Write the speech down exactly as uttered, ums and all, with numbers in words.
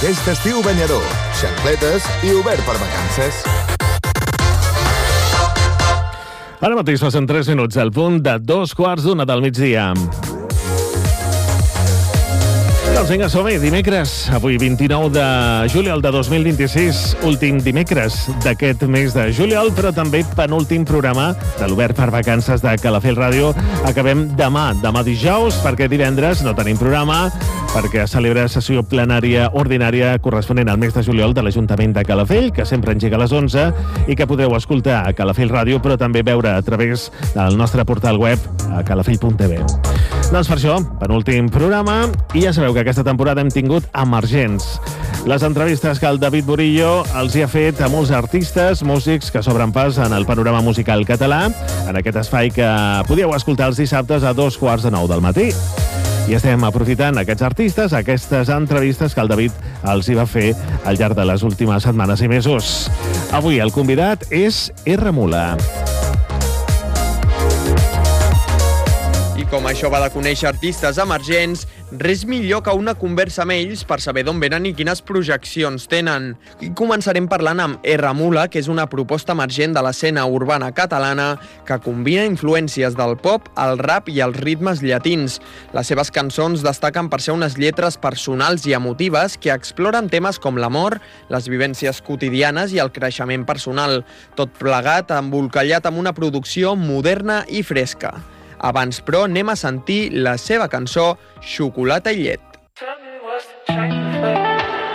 Aquest estiu banyador, xancletes i obert per vacances. Ara mateix passen tres minuts al punt de dos quarts d'una del migdia. Doncs vinga, som-hi, dimecres, avui vint-i-nou de juliol de dos mil vint-i-sis, últim dimecres d'aquest mes de juliol, però també penúltim programa de l'Obert per Vacances de Calafell Ràdio. Acabem demà, demà dijous, perquè divendres no tenim programa, perquè celebra sessió plenària ordinària corresponent al mes de juliol de l'Ajuntament de Calafell, que sempre engega a les onze i que podreu escoltar a Calafell Ràdio, però també veure a través del nostre portal web a calafell punt t v. Doncs per això, penúltim programa, i ja sabeu que aquesta temporada hem tingut emergents. Les entrevistes que el David Burillo els hi ha fet a molts artistes, músics que s'obren pas en el panorama musical català, en aquest espai que podíeu escoltar els dissabtes a dos quarts de nou del matí. I estem aprofitant aquests artistes, aquestes entrevistes que el David els hi va fer al llarg de les últimes setmanes i mesos. Avui el convidat és R. Mula. I com això va de conèixer artistes emergents, res millor que una conversa amb ells per saber d'on venen i quines projeccions tenen. I començarem parlant amb R. Mula, que és una proposta emergent de l'escena urbana catalana que combina influències del pop, el rap i els ritmes llatins. Les seves cançons destaquen per ser unes lletres personals i emotives que exploren temes com l'amor, les vivències quotidianes i el creixement personal, tot plegat embolcallat amb una producció moderna i fresca. Abans, però, anem a sentir la seva cançó Xocolata i llet.